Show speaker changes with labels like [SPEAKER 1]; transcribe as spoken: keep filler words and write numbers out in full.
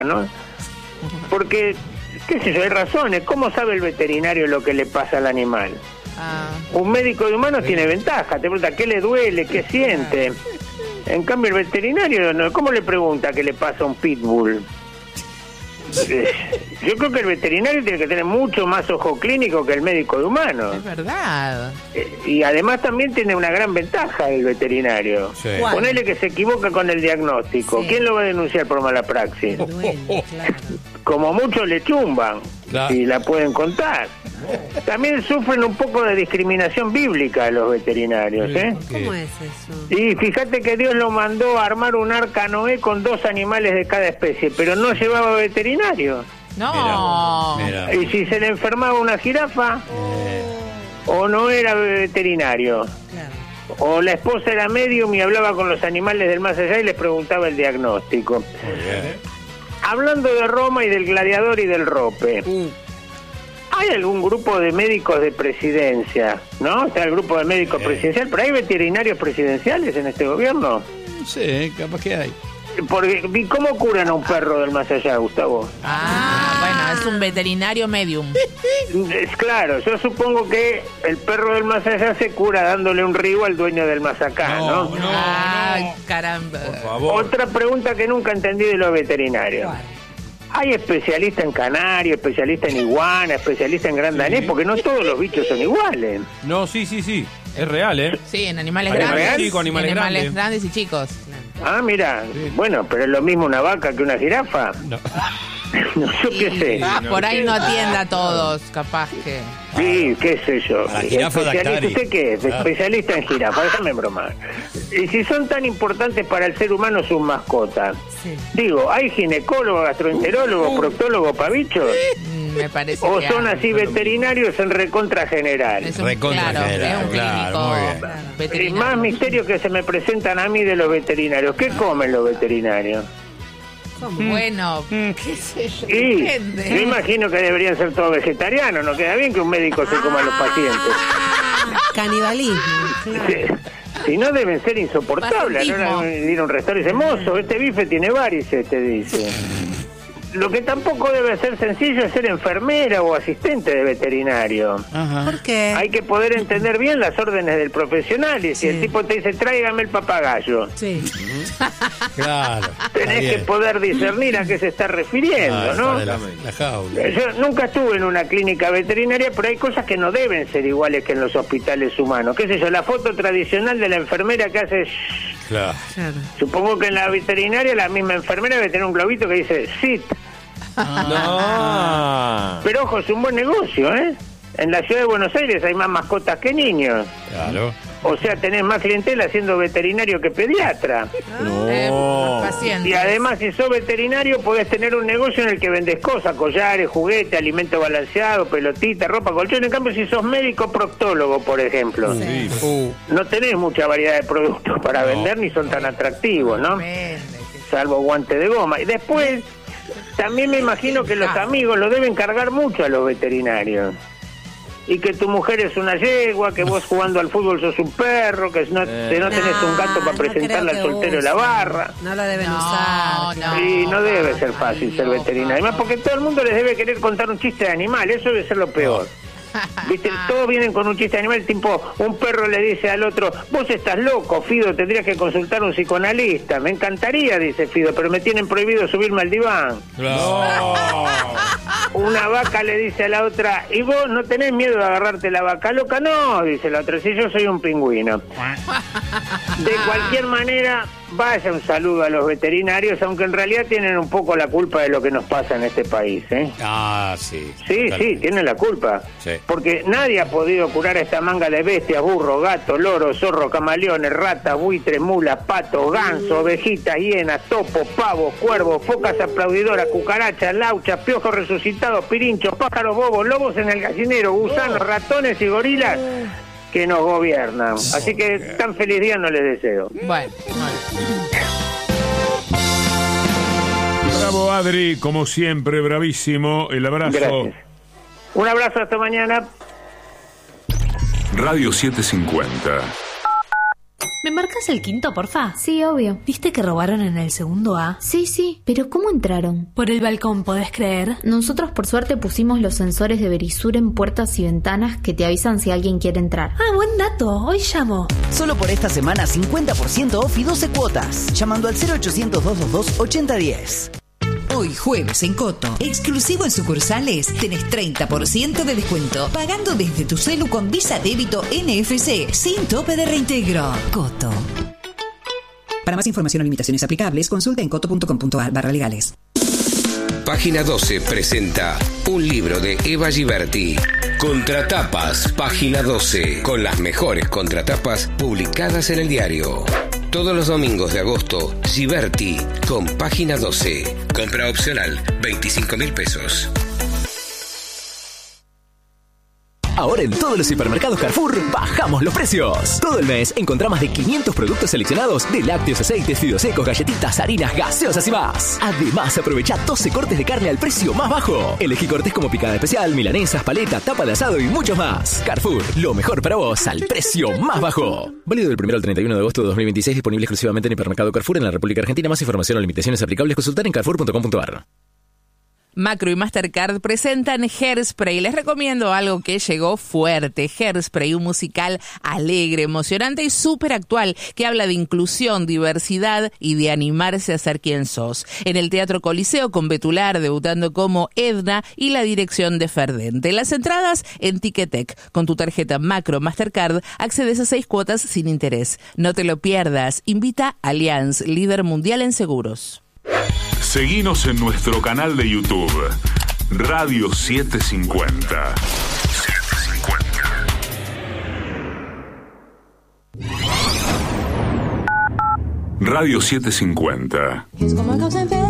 [SPEAKER 1] ¿no? Porque, qué sé yo, hay razones. ¿Cómo sabe el veterinario lo que le pasa al animal? Ah. Un médico de humanos sí. tiene ventaja, te pregunta qué le duele, qué siente. En cambio el veterinario, ¿cómo le pregunta qué le pasa a un pitbull? Yo creo que el veterinario tiene que tener mucho más ojo clínico que el médico de humanos.
[SPEAKER 2] Es verdad.
[SPEAKER 1] Y además también tiene una gran ventaja el veterinario. Sí. Ponele que se equivoca con el diagnóstico. Sí. ¿Quién lo va a denunciar por mala praxis?
[SPEAKER 2] Duele, claro.
[SPEAKER 1] Como muchos le chumban, claro. Si la pueden contar. También sufren un poco de discriminación bíblica los veterinarios, ¿eh?
[SPEAKER 2] ¿Cómo es eso?
[SPEAKER 1] Y fíjate que Dios lo mandó a armar un arca Noé con dos animales de cada especie, pero no llevaba veterinario.
[SPEAKER 2] No.
[SPEAKER 3] Mira, mira.
[SPEAKER 1] Y si se le enfermaba una jirafa, eh. o no era veterinario, claro. O la esposa era medium y hablaba con los animales del más allá y les preguntaba el diagnóstico. Muy bien. Hablando de Roma y del gladiador y del rope. Mm. ¿Hay algún grupo de médicos de presidencia, no? Está el grupo de médicos eh. presidencial, pero ¿hay veterinarios presidenciales en este gobierno?
[SPEAKER 3] No sé, capaz que hay.
[SPEAKER 1] Porque, ¿cómo curan a un perro del más allá, Gustavo?
[SPEAKER 2] Ah, bueno, es un veterinario medium.
[SPEAKER 1] Es claro, yo supongo que el perro del más allá se cura dándole un ribo al dueño del más acá, ¿no?
[SPEAKER 2] No, no, Ay, no. caramba.
[SPEAKER 3] Por favor.
[SPEAKER 1] Otra pregunta que nunca entendí de los veterinarios. Bueno. ¿Hay especialistas en canario, especialistas en iguana, especialistas en gran danés? Sí. Porque no todos los bichos son iguales.
[SPEAKER 3] No, sí, sí, sí. Es real, ¿eh?
[SPEAKER 2] Sí, en animales grandes.
[SPEAKER 3] Real? Chico, animales,
[SPEAKER 2] animales
[SPEAKER 3] grandes.
[SPEAKER 2] grandes y chicos.
[SPEAKER 1] Ah, mira. Sí. Bueno, pero es lo mismo una vaca que una jirafa.
[SPEAKER 3] No.
[SPEAKER 1] No, yo qué sé.
[SPEAKER 2] Ah, por ahí no atienda a todos, capaz que...
[SPEAKER 1] Sí, qué sé yo.
[SPEAKER 3] La jirafa
[SPEAKER 1] Especialista, ¿usted qué es? Especialista en jirafa, déjame bromar. Y si son tan importantes para el ser humano sus mascotas, sí. Digo, ¿hay ginecólogo, gastroenterólogo, proctólogo para bichos?
[SPEAKER 2] Me parece
[SPEAKER 1] ¿O
[SPEAKER 2] que
[SPEAKER 1] son
[SPEAKER 2] hay.
[SPEAKER 1] así veterinarios en recontra general?
[SPEAKER 2] Es un,
[SPEAKER 3] recontra
[SPEAKER 2] claro,
[SPEAKER 3] general,
[SPEAKER 2] es un
[SPEAKER 3] claro,
[SPEAKER 2] clínico.
[SPEAKER 1] Y más misterios que se me presentan a mí de los veterinarios. ¿Qué comen los veterinarios?
[SPEAKER 2] Bueno, mm. qué sé yo.
[SPEAKER 1] Y yo imagino que deberían ser todos vegetarianos. No queda bien que un médico se coma a los pacientes.
[SPEAKER 2] Canibalismo,
[SPEAKER 1] claro. Si, si no, deben ser insoportables. A la hora de ir a un restaurante y dice, mozo, este bife tiene varices, te dice. Lo que tampoco debe ser sencillo es ser enfermera o asistente de veterinario.
[SPEAKER 2] Ajá. ¿Por qué?
[SPEAKER 1] Hay que poder entender bien las órdenes del profesional. Y si sí. el tipo te dice, tráigame el papagayo.
[SPEAKER 2] Sí.
[SPEAKER 3] Claro.
[SPEAKER 1] Tenés que poder discernir a qué se está refiriendo, ah, ¿no?
[SPEAKER 3] La, la jaula.
[SPEAKER 1] Yo nunca estuve en una clínica veterinaria, pero hay cosas que no deben ser iguales que en los hospitales humanos. ¿Qué sé yo? La foto tradicional de la enfermera que hace...
[SPEAKER 3] Claro.
[SPEAKER 1] Supongo que en la veterinaria la misma enfermera debe tener un globito que dice sit.
[SPEAKER 3] Ah.
[SPEAKER 1] No. Pero ojo, es un buen negocio, ¿eh? En la ciudad de Buenos Aires hay más mascotas que niños.
[SPEAKER 3] Claro.
[SPEAKER 1] O sea, tenés más clientela siendo veterinario que pediatra.
[SPEAKER 3] No.
[SPEAKER 1] Y además, si sos veterinario, podés tener un negocio en el que vendés cosas, collares, juguetes, alimento balanceado, pelotita, ropa, colchón. En cambio, si sos médico proctólogo, por ejemplo,
[SPEAKER 3] sí. uh.
[SPEAKER 1] no tenés mucha variedad de productos para no. vender ni son tan atractivos, ¿no? Salvo guante de goma. Y después, también me imagino que los amigos lo deben cargar mucho a los veterinarios. Y que tu mujer es una yegua, que vos jugando al fútbol sos un perro, que no, que no tenés un gato para presentarle al soltero de la barra.
[SPEAKER 2] No lo deben no, usar.
[SPEAKER 1] No, y no debe ser fácil Ay, ser veterinario. Además, porque todo el mundo les debe querer contar un chiste de animal, eso debe ser lo peor. ¿Viste? Todos vienen con un chiste de animal, tipo, un perro le dice al otro, vos estás loco, Fido, tendrías que consultar a un psicoanalista. Me encantaría, dice Fido, pero me tienen prohibido subirme al diván.
[SPEAKER 3] No.
[SPEAKER 1] Una vaca le dice a la otra, ¿y vos no tenés miedo de agarrarte la vaca loca? No, dice la otra, si yo soy un pingüino. De cualquier manera, vaya un saludo a los veterinarios, aunque en realidad tienen un poco la culpa de lo que nos pasa en este país, ¿eh?
[SPEAKER 3] Ah, sí.
[SPEAKER 1] Sí, claro. sí, tienen la culpa. Sí. Porque nadie ha podido curar a esta manga de bestias, burro, gato, loro, zorro, camaleones, rata, buitre, mula, pato, ganso, ovejitas, hienas, topo, pavos, cuervos, focas aplaudidoras, cucarachas, lauchas, piojos resucitados, pirinchos, pájaros bobos, lobos en el gallinero, gusanos, ratones y gorilas que nos gobiernan. Así que tan feliz día no les deseo.
[SPEAKER 2] Bueno,
[SPEAKER 4] bravo, Adri, como siempre, bravísimo. El abrazo.
[SPEAKER 1] Gracias. Un abrazo, hasta mañana.
[SPEAKER 5] Radio setecientos cincuenta. ¿Me marcas el quinto, porfa?
[SPEAKER 6] Sí, obvio.
[SPEAKER 5] ¿Viste que robaron en el segundo A?
[SPEAKER 6] Sí, sí. ¿Pero cómo entraron?
[SPEAKER 5] Por el balcón, ¿podés creer?
[SPEAKER 6] Nosotros por suerte pusimos los sensores de Verisur en puertas y ventanas que te avisan si alguien quiere entrar.
[SPEAKER 5] Ah, buen dato. Hoy llamo.
[SPEAKER 7] Solo por esta semana cincuenta por ciento off y doce cuotas. Llamando al cero ochocientos, doscientos veintidós, ochenta diez.
[SPEAKER 8] Hoy jueves en Coto, exclusivo en sucursales, tenés treinta por ciento de descuento, pagando desde tu celu con Visa Débito N F C, sin tope de reintegro. Coto.
[SPEAKER 9] Para más información o limitaciones aplicables, consulta en coto punto com punto a r barra legales.
[SPEAKER 10] Página doce presenta un libro de Eva Giberti. Contratapas, Página doce, con las mejores contratapas publicadas en el diario. Todos los domingos de agosto, Giberti con Página doce. Compra opcional, veinticinco mil pesos.
[SPEAKER 11] Ahora en todos los hipermercados Carrefour bajamos los precios. Todo el mes encontrá más de quinientos productos seleccionados de lácteos, aceites, fideos secos, galletitas, harinas, gaseosas y más. Además, aprovecha doce cortes de carne al precio más bajo. Elegí cortes como picada especial, milanesas, paleta, tapa de asado y mucho más. Carrefour, lo mejor para vos al precio más bajo. Válido del primero al treinta y uno de agosto de dos mil veintiséis, disponible exclusivamente en hipermercado Carrefour en la República Argentina. Más información o limitaciones aplicables consultar en carrefour punto com punto a r.
[SPEAKER 12] Macro y Mastercard presentan Hairspray. Les recomiendo algo que llegó fuerte. Hairspray, un musical alegre, emocionante y súper actual que habla de inclusión, diversidad y de animarse a ser quien sos. En el Teatro Coliseo con Betular debutando como Edna y la dirección de Ferdente. Las entradas en Ticketek. Con tu tarjeta Macro Mastercard accedes a seis cuotas sin interés. No te lo pierdas. Invita Allianz, líder mundial en seguros.
[SPEAKER 4] Seguinos en nuestro canal de YouTube, Radio setecientos cincuenta. Radio setecientos cincuenta.